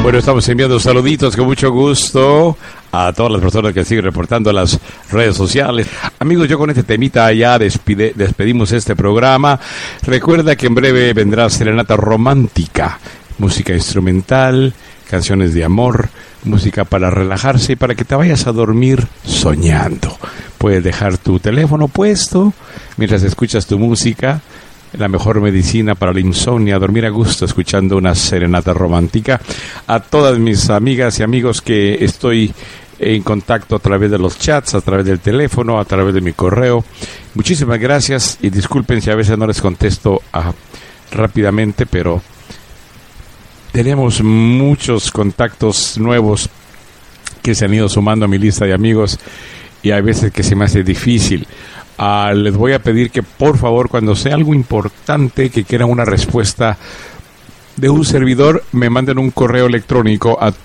Bueno, estamos enviando saluditos con mucho gusto a todas las personas que siguen reportando a las redes sociales. Amigos, yo con este temita ya despedimos este programa. Recuerda que en breve vendrá Serenata Romántica, música instrumental, canciones de amor, música para relajarse y para que te vayas a dormir soñando. Puedes dejar tu teléfono puesto mientras escuchas tu música. La mejor medicina para la insomnia, dormir a gusto escuchando una serenata romántica. A todas mis amigas y amigos que estoy en contacto a través de los chats, a través del teléfono, a través de mi correo, muchísimas gracias y disculpen si a veces no les contesto rápidamente, pero tenemos muchos contactos nuevos que se han ido sumando a mi lista de amigos y hay veces que se me hace difícil. Les voy a pedir que por favor, cuando sea algo importante, que quieran una respuesta de un servidor, me manden un correo electrónico a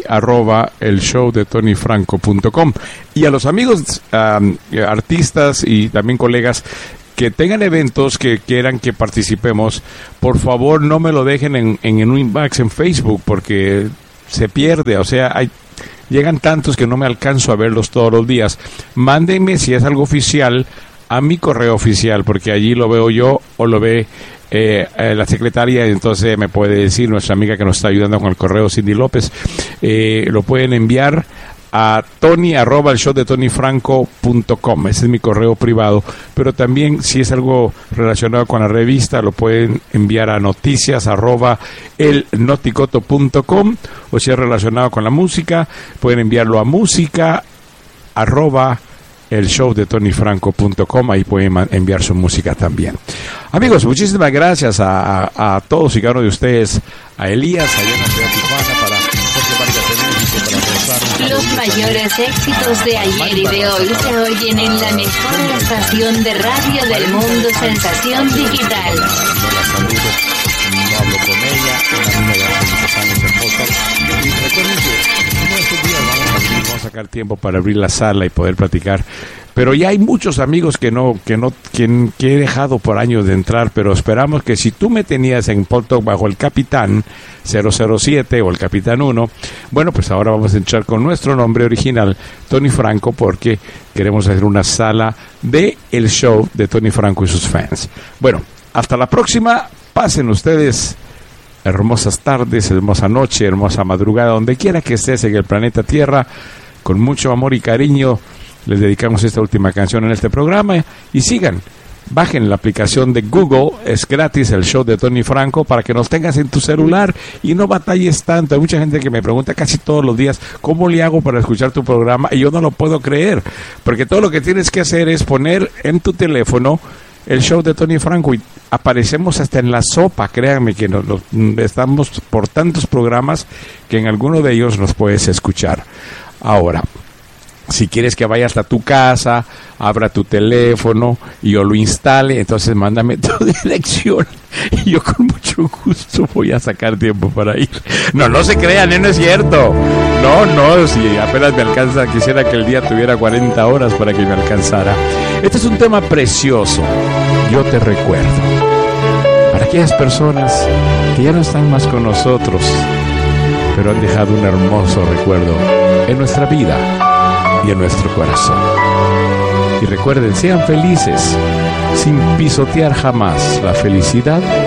tony@elshowdetonyfranco.com. Y a los amigos artistas y también colegas que tengan eventos que quieran que participemos, por favor no me lo dejen en un inbox en Facebook, porque se pierde, o sea, llegan tantos que no me alcanzo a verlos todos los días. Mándenme, si es algo oficial, a mi correo oficial, porque allí lo veo yo o lo ve la secretaria, entonces me puede decir nuestra amiga que nos está ayudando con el correo, Cindy López. Lo pueden enviar a tony@elshowdetonyfranco.com. Ese es mi correo privado, pero también si es algo relacionado con la revista lo pueden enviar a noticias@elnoticoto.com, o si es relacionado con la música pueden enviarlo a música@elshowdetonyfranco.com. Ahí pueden enviar su música también. Amigos, muchísimas gracias a todos y cada uno de ustedes, a Elías allá en la ciudad de Tijuana, para Jorge Vargas de México, para Rosario. Los mayores éxitos de ayer y de hoy se oyen en la mejor estación de radio del mundo, Sensación Digital. No la saludo, no hablo con ella, una amiga de hace muchos años en podcast. Y recuerden que uno de estos días vamos a sacar tiempo para abrir la sala y poder platicar. Pero ya hay muchos amigos que he dejado por años de entrar, pero esperamos que si tú me tenías en Podtalk bajo el Capitán 007 o el Capitán 1, bueno, pues ahora vamos a entrar con nuestro nombre original, Tony Franco, porque queremos hacer una sala de el show de Tony Franco y sus fans. Bueno, hasta la próxima, pasen ustedes hermosas tardes, hermosa noche, hermosa madrugada, donde quiera que estés en el planeta Tierra, con mucho amor y cariño. Les dedicamos esta última canción en este programa y bajen la aplicación de Google, es gratis, el show de Tony Franco, para que nos tengas en tu celular y no batalles tanto. Hay mucha gente que me pregunta casi todos los días, ¿cómo le hago para escuchar tu programa? Y yo no lo puedo creer, porque todo lo que tienes que hacer es poner en tu teléfono el show de Tony Franco y aparecemos hasta en la sopa. Créanme que estamos por tantos programas que en alguno de ellos nos puedes escuchar. Ahora, si quieres que vaya hasta tu casa, abra tu teléfono y yo lo instale, entonces mándame tu dirección y yo con mucho gusto voy a sacar tiempo para ir. No se crean, no es cierto. No, si apenas me alcanza, quisiera que el día tuviera 40 horas para que me alcanzara. Este es un tema precioso. Yo te recuerdo. Para aquellas personas que ya no están más con nosotros, pero han dejado un hermoso recuerdo en nuestra vida y en nuestro corazón. Y recuerden, sean felices, sin pisotear jamás la felicidad